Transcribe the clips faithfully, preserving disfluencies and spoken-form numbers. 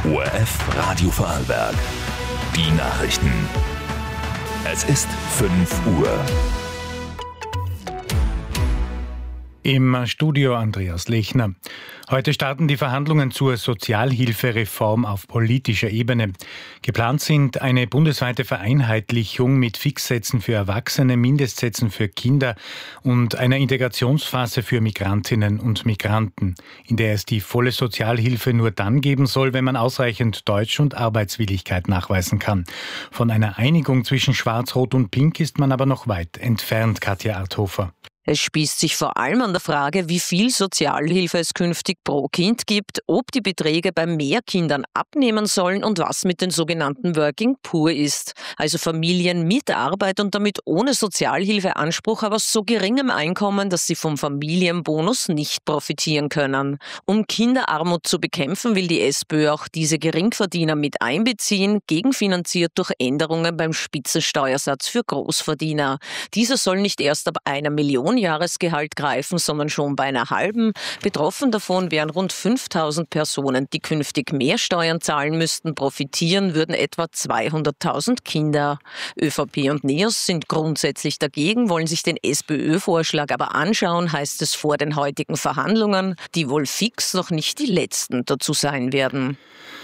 O R F Radio Vorarlberg. Die Nachrichten. Es ist fünf Uhr. Im Studio Andreas Lechner. Heute starten die Verhandlungen zur Sozialhilfereform auf politischer Ebene. Geplant sind eine bundesweite Vereinheitlichung mit Fixsätzen für Erwachsene, Mindestsätzen für Kinder und einer Integrationsphase für Migrantinnen und Migranten, in der es die volle Sozialhilfe nur dann geben soll, wenn man ausreichend Deutsch und Arbeitswilligkeit nachweisen kann. Von einer Einigung zwischen Schwarz, Rot und Pink ist man aber noch weit entfernt, Katja Arthofer. Es spießt sich vor allem an der Frage, wie viel Sozialhilfe es künftig pro Kind gibt, ob die Beträge bei mehr Kindern abnehmen sollen und was mit den sogenannten Working Poor ist. Also Familien mit Arbeit und damit ohne Sozialhilfeanspruch, aber so geringem Einkommen, dass sie vom Familienbonus nicht profitieren können. Um Kinderarmut zu bekämpfen, will die SPÖ auch diese Geringverdiener mit einbeziehen, gegenfinanziert durch Änderungen beim Spitzensteuersatz für Großverdiener. Dieser soll nicht erst ab einer Million Jahresgehalt greifen, sondern schon bei einer halben. Betroffen davon wären rund fünftausend Personen, die künftig mehr Steuern zahlen müssten. Profitieren würden etwa zweihunderttausend Kinder. ÖVP und NEOS sind grundsätzlich dagegen, wollen sich den SPÖ-Vorschlag aber anschauen, heißt es vor den heutigen Verhandlungen, die wohl fix noch nicht die letzten dazu sein werden.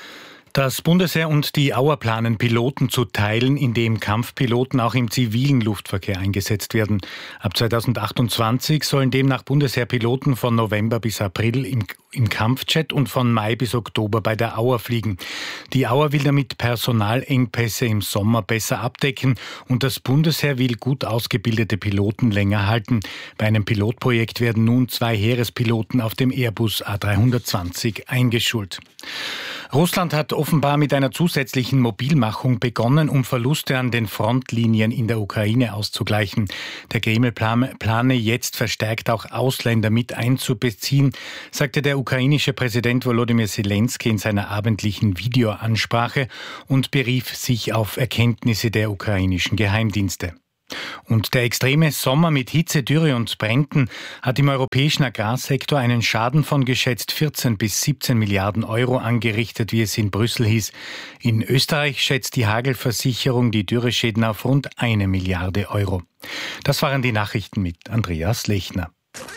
Das Bundesheer und die Auer planen, Piloten zu teilen, indem Kampfpiloten auch im zivilen Luftverkehr eingesetzt werden. Ab zweitausendachtundzwanzig sollen demnach Bundesheerpiloten von November bis April im, im Kampfjet und von Mai bis Oktober bei der Auer fliegen. Die Auer will damit Personalengpässe im Sommer besser abdecken und das Bundesheer will gut ausgebildete Piloten länger halten. Bei einem Pilotprojekt werden nun zwei Heerespiloten auf dem Airbus A dreihundertzwanzig eingeschult. Russland hat offenbar mit einer zusätzlichen Mobilmachung begonnen, um Verluste an den Frontlinien in der Ukraine auszugleichen. Der Kreml plane jetzt verstärkt auch Ausländer mit einzubeziehen, sagte der ukrainische Präsident Volodymyr Zelensky in seiner abendlichen Videoansprache und berief sich auf Erkenntnisse der ukrainischen Geheimdienste. Und der extreme Sommer mit Hitze, Dürre und Bränden hat im europäischen Agrarsektor einen Schaden von geschätzt vierzehn bis siebzehn Milliarden Euro angerichtet, wie es in Brüssel hieß. In Österreich schätzt die Hagelversicherung die Dürreschäden auf rund eine Milliarde Euro. Das waren die Nachrichten mit Andreas Lechner.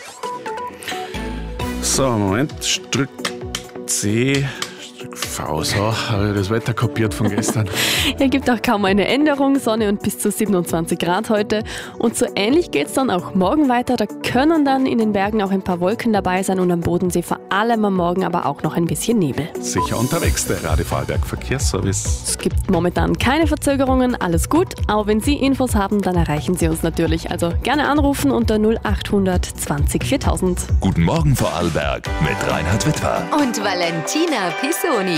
So, Moment, Stück C... V, so, habe ich das Wetter kopiert von gestern. Hier gibt auch kaum eine Änderung, Sonne und bis zu siebenundzwanzig Grad heute. Und so ähnlich geht es dann auch morgen weiter. Da können dann in den Bergen auch ein paar Wolken dabei sein und am Bodensee vor allem am Morgen aber auch noch ein bisschen Nebel. Sicher unterwegs, der Radio Vorarlberg Verkehrsservice. Es gibt momentan keine Verzögerungen, alles gut. Aber wenn Sie Infos haben, dann erreichen Sie uns natürlich. Also gerne anrufen unter null achthundert zwanzig viertausend. Guten Morgen Vorarlberg mit Reinhard Wittwer. Und Valentina Pisoni.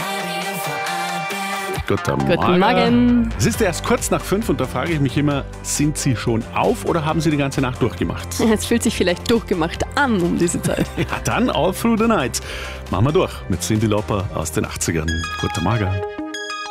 Guten Morgen. Guten Morgen. Es ist erst kurz nach fünf und da frage ich mich immer, sind Sie schon auf oder haben Sie die ganze Nacht durchgemacht? Es fühlt sich vielleicht durchgemacht an um diese Zeit. Ja, dann all through the night. Machen wir durch mit Cyndi Lauper aus den achtzigern. Guten Morgen.